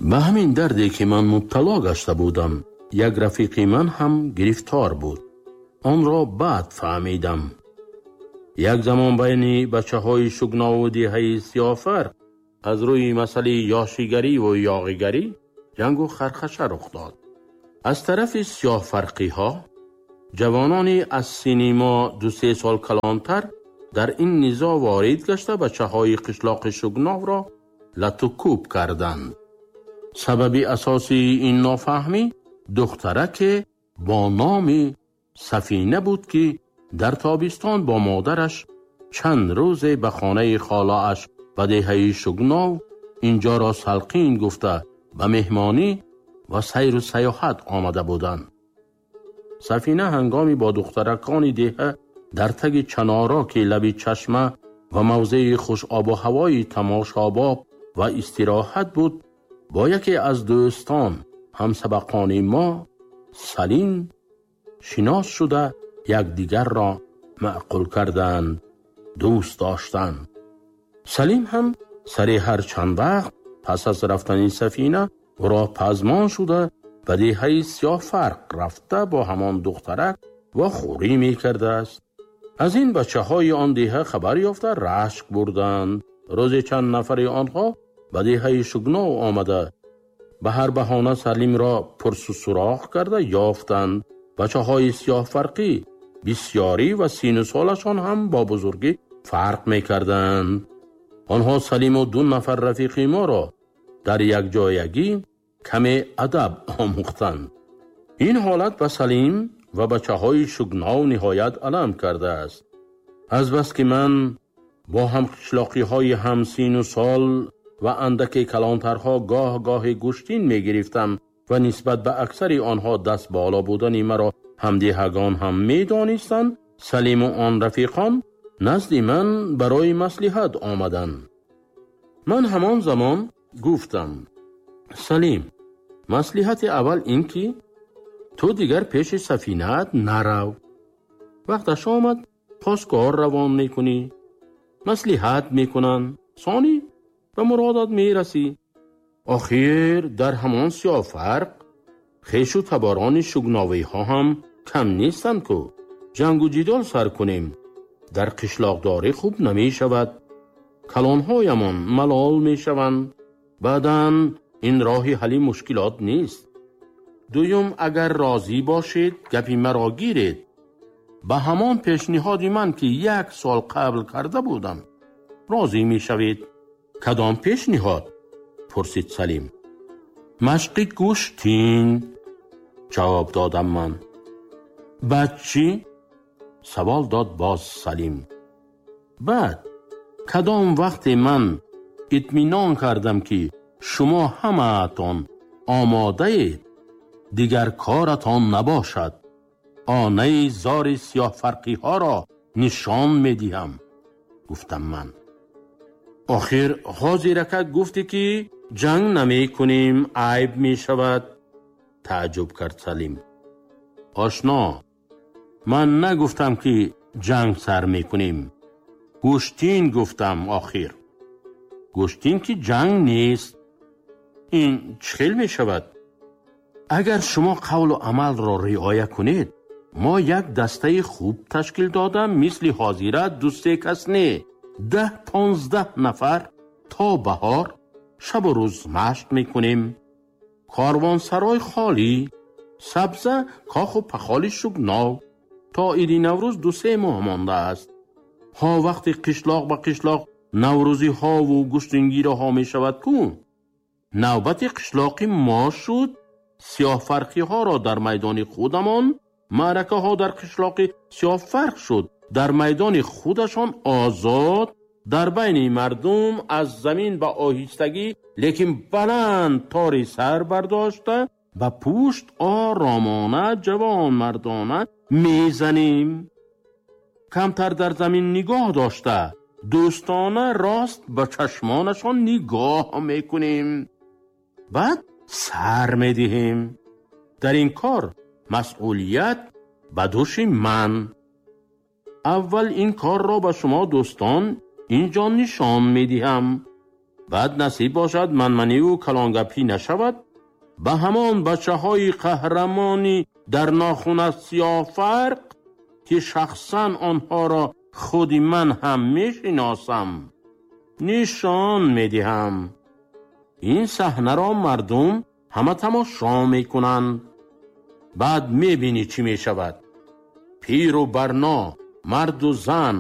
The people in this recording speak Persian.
به همین دردی که من مبتلا گشته بودم، یک رفیق من هم گرفتار بود. آن را بعد فهمیدم. یک زمان بین بچه های شگنا و دیهه سیافر از روی مسئله یاشیگری و یاغیگری جنگ و خرخشه رخ داد. از طرف سیاه فرقی ها، جوانانی از سینما 2-3 سال کلانتر در این نزاع وارد گشته بچه های قشلاق شگنا را لط و کوب کردند. سبب اساسی این نافهمی دخترک با نام سفینه بود که در تابستان با مادرش چند روز به خانه خاله‌اش به دیهه شگنا اینجا را سلقین گفته به مهمانی و سیر و سیاحت آمده بودند. سفینه هنگامی با دخترکان دیهه در تگ چنارا که لب چشمه و موضع خوش آب و هوای تماشاباب و استراحت بود، با یکی از دوستان همسبقان ما سلیم شناس شده یک دیگر را معقول کردند، دوست داشتند. سلیم هم سری هر چند وقت پس از رفتن سفینه او را پزمان شده و دیهه سیاه فرق رفته با همان دخترک و خوری می کرده است. از این بچه های آن دیهه خبر یافته رشک بردند. روز چند نفر آنها به دیهه شگنا آمده به هر بهانه سلیم را پرس و سراغ کرده یافتند. بچه های سیاه فرقی بسیاری و سین و سالشان هم با بزرگی فرق می کردند. آنها سلیم و 2 نفر رفیق ما را در یک جایگی کم ادب آموختند. این حالت به سلیم و بچه های شگنا نهایت علم کرده است. از بس که من با هم قشلاقی های هم سین و سال و اندک کلانترها گاه گوشتین می گرفتم و نسبت به اکثر آنها دست بالا بودن مرا همدیهگان هم می دانستند. سلیم و آن رفیقان نزد من برای مصلحت آمدند. من همان زمان گفتم سلیم، مصلحت اول این که تو دیگر پیش سفینه‌ات نرو. وقتش آمد پاسگاه روان میکنی، مصلحت میکنن، ثانی به مرادت میرسی. آخر در همان سیاه فرق خیش و تباران شگناوی ها هم کم نیستن که جنگ و جدال سر کنیم. در قشلاقداری خوب نمی شود، کلانهایمان ملال می شوند. بعداً این راهی حل مشکلات نیست. دویم، اگر راضی باشید گپی مرا گیرید. به همان پیشنهادی من که 1 سال قبل کرده بودم راضی می شوید. کدام پیشنهاد؟ پرسید سلیم. مشقی گوشتین، جواب دادم من. بعد چی؟ سوال داد باز سلیم. بعد کدام وقت من اطمینان کردم که شما همه‌تان آماده اید، دیگر کارتان نباشد، آنه زار سیاه فرقی ها را نشان می دیم. گفتم من. آخر حاضرک گفتی که جنگ نمی کنیم، عیب می شود. تعجب کرد سلیم. آشنا، من نگفتم که جنگ سر می کنیم، گوشتین گفتم. آخر گوشتین که جنگ نیست. این چخیل می شود؟ اگر شما قول و عمل را رعایت کنید، ما یک دسته خوب تشکیل دادم، مثل حاضرت 2-3 کس نه، 10-15 نفر تا بهار شب و روز مشق میکنیم. کاروان سرای خالی، سبزه کاخ و پخالی شگنا. تا عید نوروز 2-3 ماه مانده است. ها وقتی قشلاق با قشلاق نوروزی ها و گشتنگیره ها می شود کن. نوبت قشلاقی ما شد. سیاه فرقی ها را در میدان خودمان، معرکه ها در قشلاق سیاه فرق شد. در میدان خودشان آزاد در بین مردم از زمین با آهستگی لیکن بلند تاری سر برداشته و پشت آرامانه جوان مردانه میزنیم. کمتر در زمین نگاه داشته دوستانه راست به چشمانشان نگاه میکنیم، بعد سر میدهیم. در این کار مسئولیت به دوش من. اول این کار را به شما دوستان اینجا نشان میدهم، بعد نصیب باشد منمنی و کلانگپی نشود، به همان بچه های قهرمانی در ناخن سیاه فرق که شخصا آنها را خودی من هم میشناسم نشان میدهم. این صحنه را مردم همه تماشا میکنند. بعد میبینی چی میشود. پیر و برنا، مرد و زن،